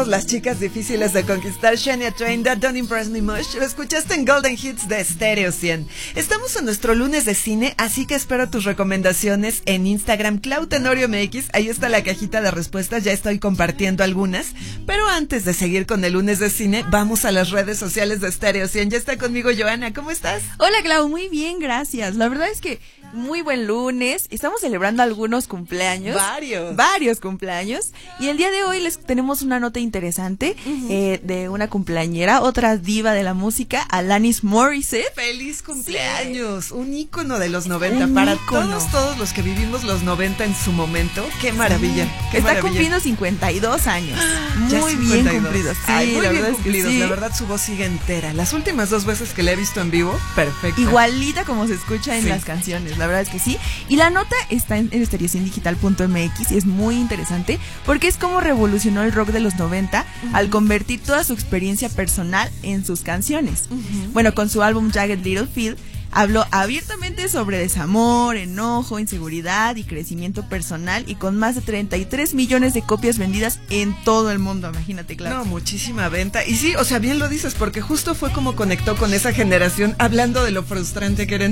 Las chicas difíciles de conquistar, Shania Twain, That Don't Impress Me Much. Lo escuchaste en Golden Hits de Stereo 100. Estamos en nuestro lunes de cine, así que espero tus recomendaciones en Instagram, Clau Tenorio MX. Ahí está la cajita de respuestas, ya estoy compartiendo algunas. Pero antes de seguir con el lunes de cine, vamos a las redes sociales de Stereo 100. Ya está conmigo Joana, ¿cómo estás? Hola Clau, muy bien, gracias. La verdad es que muy buen lunes. Estamos celebrando algunos cumpleaños. Varios cumpleaños. Y el día de hoy les tenemos una nota interesante de una cumpleañera, otra diva de la música, Alanis Morissette. ¡Feliz cumpleaños! Sí. Un ícono de los 90. Para todos los que vivimos los 90 en su momento. ¡Qué maravilla! Sí. Está cumpliendo 52 años. Muy 52. Bien cumplidos. Sí, muy la bien verdad cumplidos. Es que sí. La verdad su voz sigue entera. Las últimas 2 veces que la he visto en vivo, perfecto. Igualita como se escucha en las canciones. La verdad es que sí. Y la nota está en estereociendigital.mx y es muy interesante porque es como revolucionó el rock de los 90 al convertir toda su experiencia personal en sus canciones. Bueno, con su álbum Jagged Little Pill habló abiertamente sobre desamor, enojo, inseguridad y crecimiento personal, y con más de 33 millones de copias vendidas en todo el mundo, imagínate, claro. No, muchísima venta. Y sí, o sea, bien lo dices, porque justo fue como conectó con esa generación hablando de lo frustrante que era